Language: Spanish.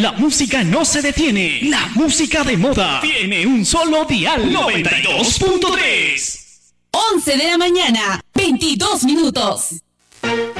La música no se detiene. La música de moda tiene un solo dial. 92.3. 11 de la mañana, 22 minutos.